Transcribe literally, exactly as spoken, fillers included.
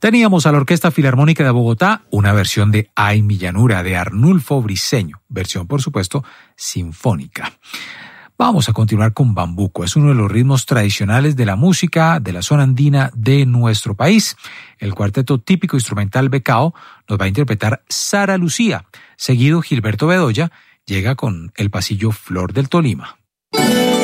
Teníamos a la Orquesta Filarmónica de Bogotá, una versión de Ay mi llanura de Arnulfo Briceño, versión por supuesto sinfónica. Vamos a continuar con bambuco, es uno de los ritmos tradicionales de la música de la zona andina de nuestro país. El cuarteto típico instrumental Becao nos va a interpretar Sara Lucía, seguido Gilberto Bedoya llega con el pasillo Flor del Tolima.